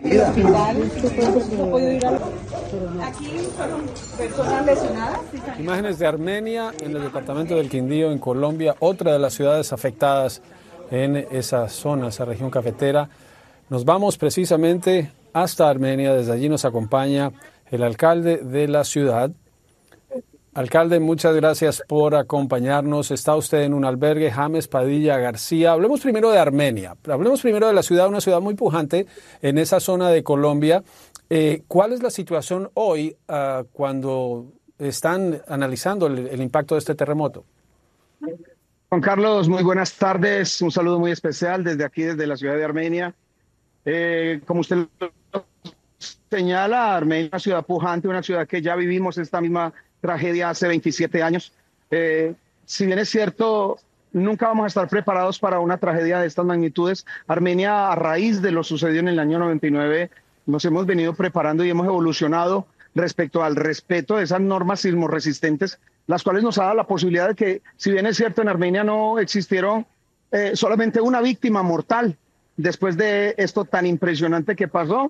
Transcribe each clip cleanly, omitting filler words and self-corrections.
El hospital no ha podido ir aquí fueron personas lesionadas. Imágenes de Armenia en el departamento del Quindío, en Colombia, otra de las ciudades afectadas en esa zona, esa región cafetera. Nos vamos precisamente hasta Armenia, desde allí nos acompaña el alcalde de la ciudad. Alcalde, muchas gracias por acompañarnos. Está usted en un albergue, James Padilla García. Hablemos primero de Armenia, hablemos primero de la ciudad, una ciudad muy pujante en esa zona de Colombia. ¿Cuál es la situación hoy cuando están analizando el impacto de este terremoto? Juan Carlos, muy buenas tardes. Un saludo muy especial desde aquí, desde la ciudad de Armenia. Como usted lo señala, Armenia es una ciudad pujante, una ciudad que ya vivimos esta misma tragedia hace 27 años. Si bien es cierto, nunca vamos a estar preparados para una tragedia de estas magnitudes. Armenia, a raíz de lo sucedido en el año 99, nos hemos venido preparando y hemos evolucionado respecto al respeto de esas normas sismorresistentes, las cuales nos ha dado la posibilidad de que, si bien es cierto, en Armenia no existieron solamente una víctima mortal después de esto tan impresionante que pasó,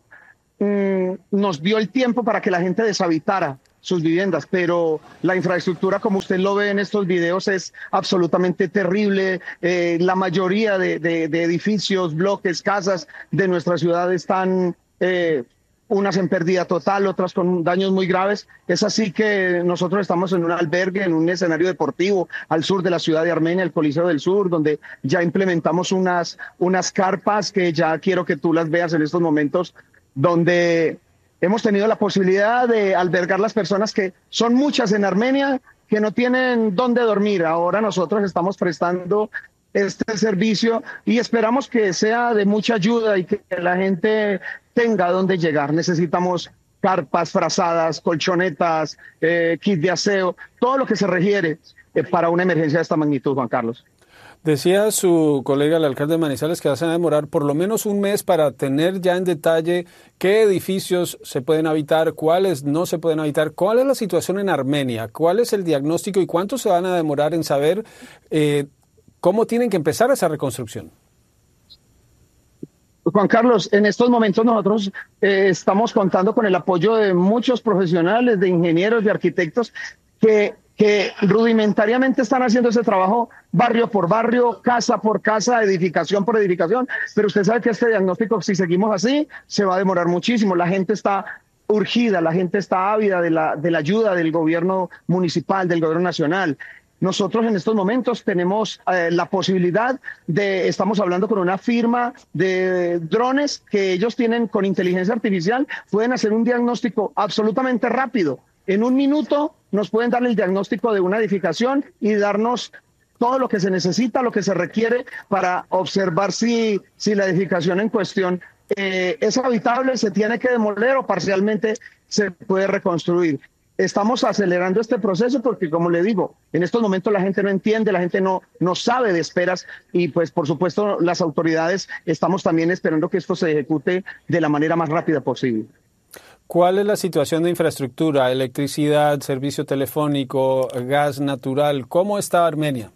nos dio el tiempo para que la gente deshabitara sus viviendas, pero la infraestructura, como usted lo ve en estos videos, es absolutamente terrible. La mayoría de edificios, bloques, casas de nuestra ciudad están unas en pérdida total, otras con daños muy graves. Es así que nosotros estamos en un albergue, en un escenario deportivo al sur de la ciudad de Armenia, el Coliseo del Sur, donde ya implementamos unas carpas que ya quiero que tú las veas en estos momentos, donde hemos tenido la posibilidad de albergar las personas que son muchas en Armenia que no tienen dónde dormir. Ahora nosotros estamos prestando este servicio y esperamos que sea de mucha ayuda y que la gente tenga dónde llegar. Necesitamos carpas, frazadas, colchonetas, kit de aseo, todo lo que se requiere para una emergencia de esta magnitud, Juan Carlos. Decía su colega, el alcalde de Manizales, que van a demorar por lo menos un mes para tener ya en detalle qué edificios se pueden habitar, cuáles no se pueden habitar, cuál es la situación en Armenia, cuál es el diagnóstico y cuánto se van a demorar en saber cómo tienen que empezar esa reconstrucción. Juan Carlos, en estos momentos nosotros estamos contando con el apoyo de muchos profesionales, de ingenieros, de arquitectos que rudimentariamente están haciendo ese trabajo barrio por barrio, casa por casa, edificación por edificación, pero usted sabe que este diagnóstico, si seguimos así, se va a demorar muchísimo. La gente está urgida, la gente está ávida de la ayuda del gobierno municipal, del gobierno nacional. Nosotros en estos momentos tenemos la posibilidad estamos hablando con una firma de drones que ellos tienen con inteligencia artificial, pueden hacer un diagnóstico absolutamente rápido. En un minuto nos pueden dar el diagnóstico de una edificación y darnos todo lo que se necesita, lo que se requiere para observar si la edificación en cuestión es habitable, se tiene que demoler o parcialmente se puede reconstruir. Estamos acelerando este proceso porque, como le digo, en estos momentos la gente no entiende, la gente no sabe de esperas y, pues, por supuesto, las autoridades estamos también esperando que esto se ejecute de la manera más rápida posible. ¿Cuál es la situación de infraestructura, electricidad, servicio telefónico, gas natural? ¿Cómo está Armenia?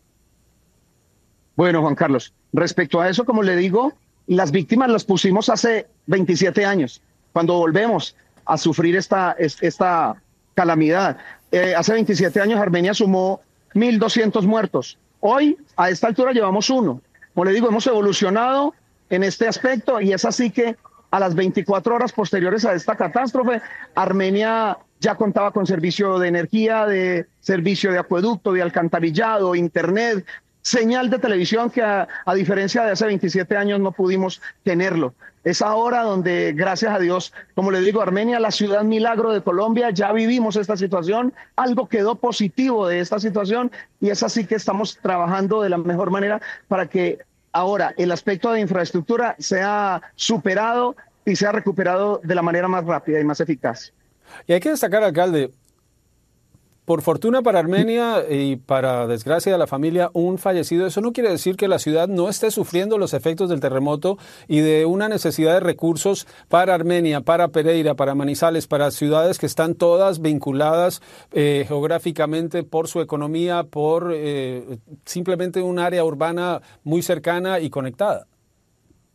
Bueno, Juan Carlos, respecto a eso, como le digo, las víctimas las pusimos hace 27 años, cuando volvemos a sufrir esta calamidad. Hace 27 años Armenia sumó 1.200 muertos. Hoy, a esta altura, llevamos uno. Como le digo, hemos evolucionado en este aspecto y es así que a las 24 horas posteriores a esta catástrofe, Armenia ya contaba con servicio de energía, de servicio de acueducto, de alcantarillado, internet, señal de televisión que a diferencia de hace 27 años no pudimos tenerlo. Es ahora donde, gracias a Dios, como le digo, Armenia, la ciudad milagro de Colombia, ya vivimos esta situación, algo quedó positivo de esta situación y es así que estamos trabajando de la mejor manera para que ahora el aspecto de infraestructura sea superado y sea recuperado de la manera más rápida y más eficaz. Y hay que destacar, alcalde, por fortuna para Armenia y para desgracia de la familia, un fallecido. Eso no quiere decir que la ciudad no esté sufriendo los efectos del terremoto y de una necesidad de recursos para Armenia, para Pereira, para Manizales, para ciudades que están todas vinculadas geográficamente por su economía, por simplemente un área urbana muy cercana y conectada.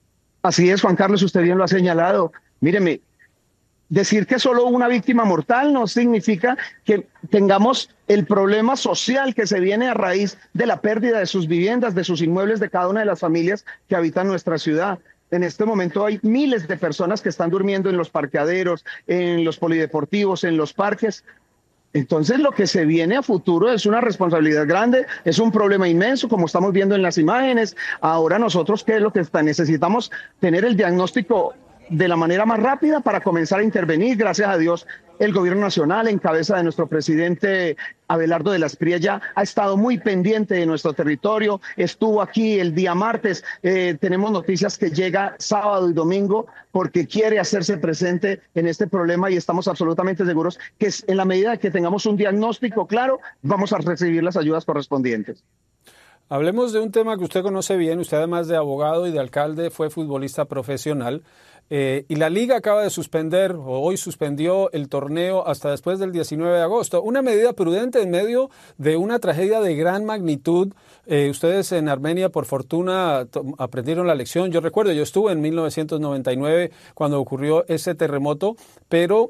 Así es, Juan Carlos, usted bien lo ha señalado. Míreme, decir que solo una víctima mortal no significa que tengamos el problema social que se viene a raíz de la pérdida de sus viviendas, de sus inmuebles, de cada una de las familias que habitan nuestra ciudad. En este momento hay miles de personas que están durmiendo en los parqueaderos, en los polideportivos, en los parques. Entonces lo que se viene a futuro es una responsabilidad grande, es un problema inmenso, como estamos viendo en las imágenes. Ahora nosotros, ¿qué es lo que necesitamos? Tener el diagnóstico de la manera más rápida para comenzar a intervenir. Gracias a Dios, el gobierno nacional, en cabeza de nuestro presidente Abelardo de la Espriella, ha estado muy pendiente de nuestro territorio. Estuvo aquí el día martes. Tenemos noticias que llega sábado y domingo porque quiere hacerse presente en este problema y estamos absolutamente seguros que en la medida que tengamos un diagnóstico claro, vamos a recibir las ayudas correspondientes. Hablemos de un tema que usted conoce bien. Usted, además de abogado y de alcalde, fue futbolista profesional. Y la liga acaba de suspender, o hoy suspendió el torneo hasta después del 19 de agosto. Una medida prudente en medio de una tragedia de gran magnitud. Ustedes en Armenia, por fortuna, aprendieron la lección. Yo recuerdo, yo estuve en 1999 cuando ocurrió ese terremoto, pero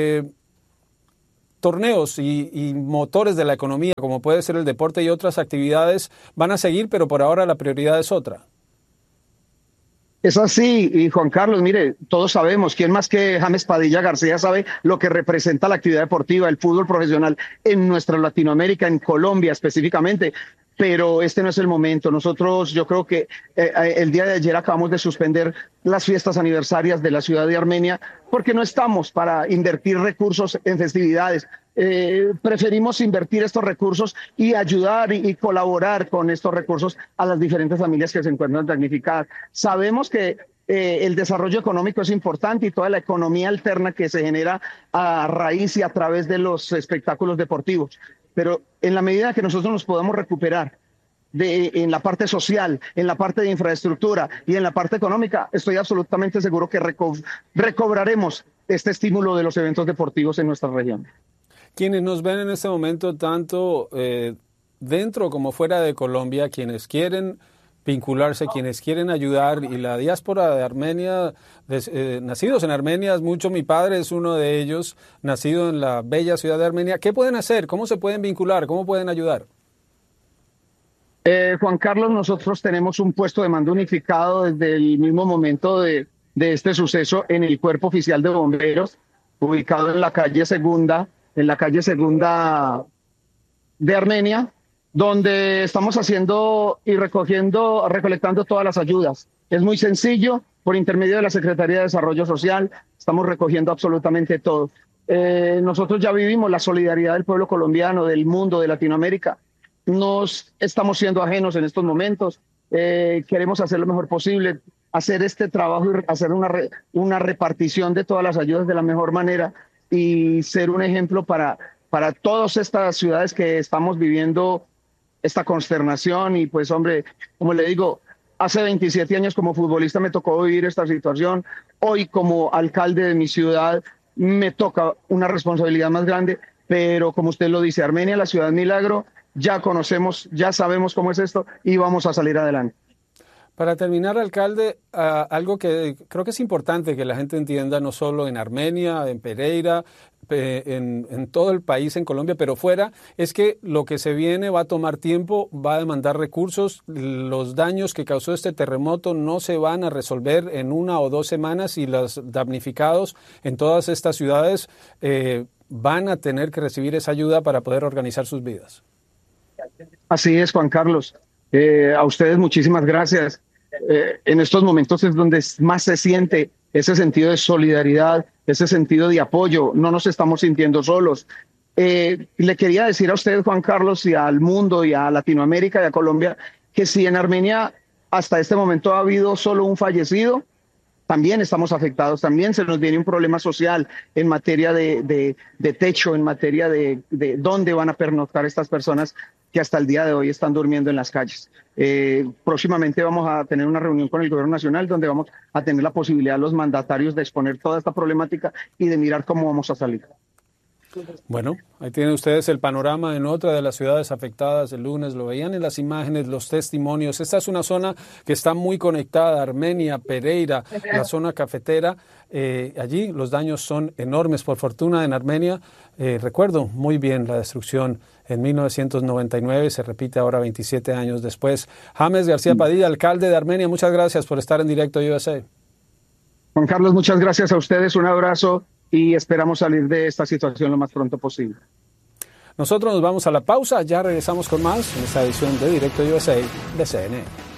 torneos y motores de la economía, como puede ser el deporte y otras actividades, van a seguir, pero por ahora la prioridad es otra. Es así, y Juan Carlos, mire, todos sabemos, quién más que James Padilla García sabe lo que representa la actividad deportiva, el fútbol profesional en nuestra Latinoamérica, en Colombia específicamente, pero este no es el momento. Nosotros, yo creo que el día de ayer acabamos de suspender las fiestas aniversarias de la ciudad de Armenia porque no estamos para invertir recursos en festividades. Preferimos invertir estos recursos y ayudar y colaborar con estos recursos a las diferentes familias que se encuentran damnificadas. Sabemos que el desarrollo económico es importante y toda la economía alterna que se genera a raíz y a través de los espectáculos deportivos. Pero en la medida que nosotros nos podamos recuperar en la parte social, en la parte de infraestructura y en la parte económica, estoy absolutamente seguro que recobraremos este estímulo de los eventos deportivos en nuestra región. Quienes nos ven en este momento, tanto dentro como fuera de Colombia, quienes quieren vincularse, quienes quieren ayudar, y la diáspora de Armenia, nacidos en Armenia, es mucho. Mi padre es uno de ellos, nacido en la bella ciudad de Armenia. ¿Qué pueden hacer? ¿Cómo se pueden vincular? ¿Cómo pueden ayudar? Juan Carlos, nosotros tenemos un puesto de mando unificado desde el mismo momento de este suceso en el Cuerpo Oficial de Bomberos, ubicado en la calle Segunda de Armenia, donde estamos haciendo y recolectando todas las ayudas. Es muy sencillo, por intermedio de la Secretaría de Desarrollo Social, estamos recogiendo absolutamente todo. Nosotros ya vivimos la solidaridad del pueblo colombiano, del mundo, de Latinoamérica. No estamos siendo ajenos en estos momentos. Queremos hacer lo mejor posible, hacer este trabajo y hacer una repartición de todas las ayudas de la mejor manera y ser un ejemplo para todas estas ciudades que estamos viviendo esta consternación. Y pues, hombre, como le digo, hace 27 años como futbolista me tocó vivir esta situación. Hoy como alcalde de mi ciudad me toca una responsabilidad más grande, pero como usted lo dice, Armenia, la ciudad milagro, ya conocemos, ya sabemos cómo es esto y vamos a salir adelante. Para terminar, alcalde, algo que creo que es importante que la gente entienda, no solo en Armenia, en Pereira, en todo el país, en Colombia, pero fuera, es que lo que se viene va a tomar tiempo, va a demandar recursos. Los daños que causó este terremoto no se van a resolver en 1 o 2 semanas y los damnificados en todas estas ciudades van a tener que recibir esa ayuda para poder organizar sus vidas. Así es, Juan Carlos. A ustedes muchísimas gracias. En estos momentos es donde más se siente ese sentido de solidaridad, ese sentido de apoyo. No nos estamos sintiendo solos. Le quería decir a usted, Juan Carlos, y al mundo, y a Latinoamérica y a Colombia, que si en Armenia hasta este momento ha habido solo un fallecido, también estamos afectados, también se nos viene un problema social en materia de techo, en materia de dónde van a pernoctar estas personas que hasta el día de hoy están durmiendo en las calles. Próximamente vamos a tener una reunión con el gobierno nacional donde vamos a tener la posibilidad los mandatarios de exponer toda esta problemática y de mirar cómo vamos a salir. Bueno, ahí tienen ustedes el panorama en otra de las ciudades afectadas el lunes. Lo veían en las imágenes, los testimonios. Esta es una zona que está muy conectada, Armenia, Pereira, la zona cafetera. Allí los daños son enormes. Por fortuna en Armenia, recuerdo muy bien la destrucción en 1999, se repite ahora 27 años después. James García Padilla, alcalde de Armenia, muchas gracias por estar en Directo USA. Juan Carlos, muchas gracias a ustedes, un abrazo y esperamos salir de esta situación lo más pronto posible. Nosotros nos vamos a la pausa, ya regresamos con más en esta edición de Directo USA de CNN.